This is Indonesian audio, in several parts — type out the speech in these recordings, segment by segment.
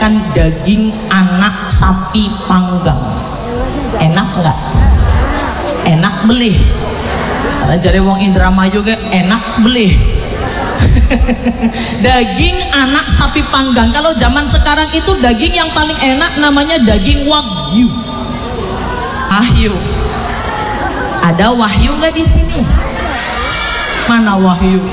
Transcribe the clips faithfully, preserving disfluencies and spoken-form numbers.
kan daging anak sapi panggang. Enak nggak? Enak belih. Karena jadi wong Indramayu ke enak belih. Daging anak sapi panggang. Kalau zaman sekarang itu daging yang paling enak namanya daging wagyu. Wahyu. Ada wahyu nggak di sini? Mana wahyu?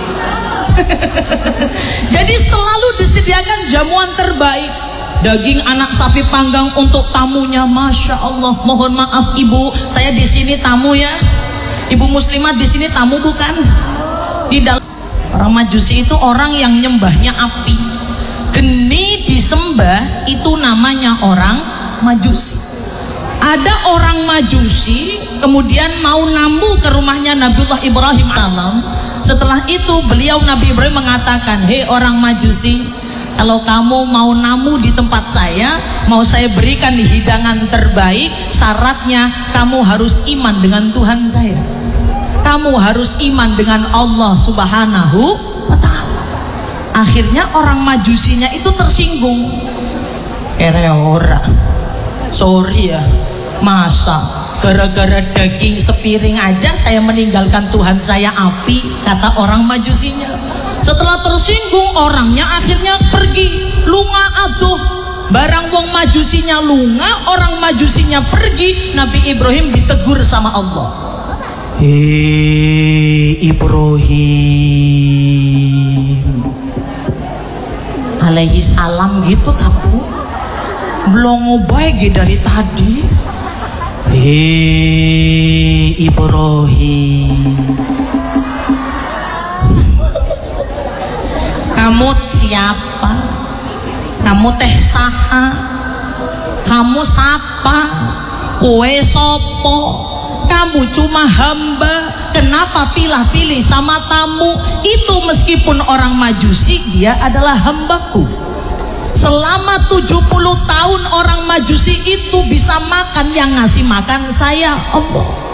Jadi selalu disediakan jamuan terbaik. Daging anak sapi panggang untuk tamunya, masya Allah. Mohon maaf ibu, saya di sini tamu ya. Ibu muslimat di sini tamu bukan? Di dalam orang Majusi itu orang yang nyembahnya api. Geni disembah itu namanya orang Majusi. Ada orang Majusi kemudian mau namu ke rumahnya Nabiullah Ibrahim alam. Setelah itu beliau Nabi Ibrahim mengatakan, hei orang Majusi, kalau kamu mau namu di tempat saya, mau saya berikan hidangan terbaik, syaratnya kamu harus iman dengan Tuhan saya. Kamu harus iman dengan Allah Subhanahu wa ta'ala. Akhirnya orang Majusinya itu tersinggung. Kere ora. Sorry ya, masa gara-gara daging sepiring aja saya meninggalkan Tuhan saya api, kata orang Majusinya. Setelah tersinggung orangnya akhirnya pergi lunga aduh. Barang wong Majusinya lunga, orang Majusinya pergi, Nabi Ibrahim ditegur sama Allah. Hei Ibrahim alaihi salam gitu tapu belum ngobaik dari tadi. Hei Ibrahim, kamu siapa? Kamu teh saha? Kamu sapa? Kowe sopo? Kamu cuma hamba. Kenapa pilih-pilih sama tamu? Itu meskipun orang Majusi, dia adalah hambaku. Selama tujuh puluh tahun orang Majusi itu bisa makan, yang ngasih makan saya Allah.